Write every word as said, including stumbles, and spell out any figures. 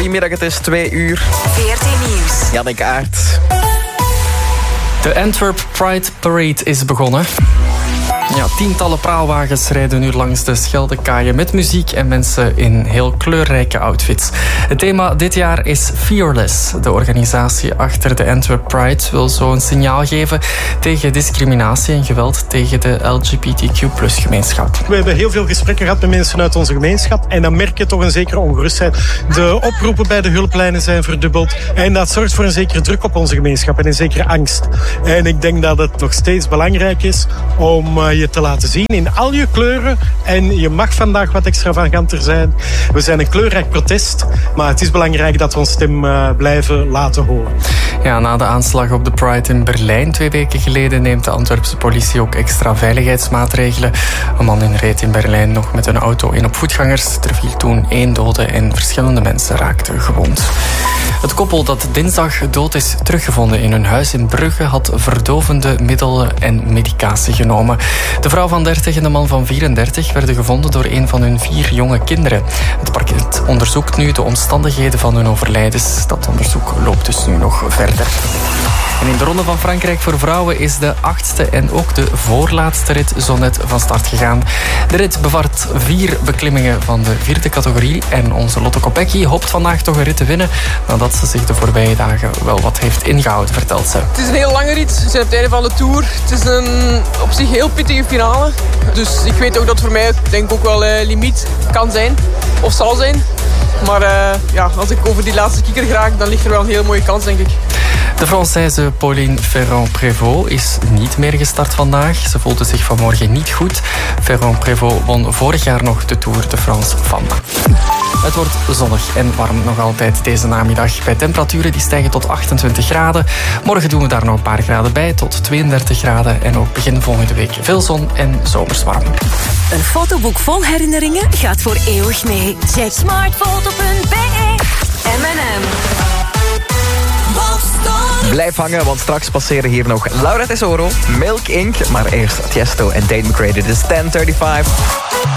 Goedemiddag, het is twee uur. V R T Nieuws. Jannik Aert. De Antwerp Pride Parade is begonnen. Ja, tientallen praalwagens rijden nu langs de Scheldekaaien met muziek en mensen in heel kleurrijke outfits. Het thema dit jaar is Fearless. De organisatie achter de Antwerp Pride wil zo een signaal geven tegen discriminatie en geweld tegen de L G B T Q plus gemeenschap. We hebben heel veel gesprekken gehad met mensen uit onze gemeenschap en dan merk je toch een zekere ongerustheid. De oproepen bij de hulplijnen zijn verdubbeld en dat zorgt voor een zekere druk op onze gemeenschap en een zekere angst. En ik denk dat het nog steeds belangrijk is om uh, je te laten zien in al je kleuren. En je mag vandaag wat extravaganter zijn. We zijn een kleurrijk protest, maar het is belangrijk dat we ons stem uh, blijven laten horen. Ja, na de aanslag op de Pride in Berlijn twee weken geleden neemt de Antwerpse politie ook extra veiligheidsmaatregelen. Een man reed in Berlijn nog met een auto in op voetgangers. Er viel toen één dode en verschillende mensen raakten gewond. Het koppel dat dinsdag dood is teruggevonden in hun huis in Brugge had verdovende middelen en medicatie genomen. De vrouw van dertig en de man van vierendertig werden gevonden door een van hun vier jonge kinderen. Het parket onderzoekt nu de omstandigheden van hun overlijdens. Dat onderzoek loopt dus nu nog verder. En in de Ronde van Frankrijk voor vrouwen is de achtste en ook de voorlaatste rit zo net van start gegaan. De rit bevat vier beklimmingen van de vierde categorie en onze Lotte Kopecky hoopt vandaag toch een rit te winnen nadat ze zich de voorbije dagen wel wat heeft ingehouden, vertelt ze. Het is een heel lange rit, we zijn op het einde van de Tour. Het is een op zich heel pittige finale. Dus ik weet ook dat voor mij denk ik ook wel uh, limiet kan zijn of zal zijn. Maar uh, ja, als ik over die laatste kikker raak, dan ligt er wel een heel mooie kans, denk ik. De Française Pauline Ferrand-Prévot is niet meer gestart vandaag. Ze voelde zich vanmorgen niet goed. Ferrand-Prévot won vorig jaar nog de Tour de France Femme. Het wordt zonnig en warm nog altijd deze namiddag. Bij temperaturen die stijgen tot achtentwintig graden. Morgen doen we daar nog een paar graden bij, tot tweeëndertig graden. En ook begin volgende week veel zon en zomers warm. Een fotoboek vol herinneringen gaat voor eeuwig mee. Check smartfoto punt b e. M en M. Blijf hangen, want straks passeren hier nog Laura Tesoro, Milk Incorporated. Maar eerst Tiesto en Dane McRae. Dit is ten thirty-five.